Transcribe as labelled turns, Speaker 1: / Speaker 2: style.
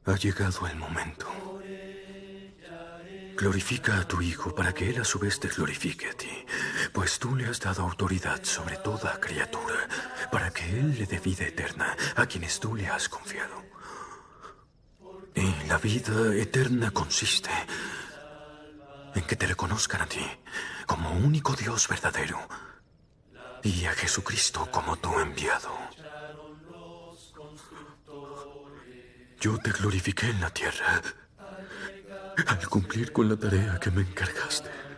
Speaker 1: Ha llegado el momento. Glorifica a tu Hijo para que Él a su vez te glorifique a ti, pues tú le has dado autoridad sobre toda criatura, para que Él le dé vida eterna a quienes tú le has confiado. Y la vida eterna consiste en que te reconozcan a ti como único Dios verdadero y a Jesucristo como tu enviado. Yo te glorifiqué en la tierra al cumplir con la tarea que me encargaste.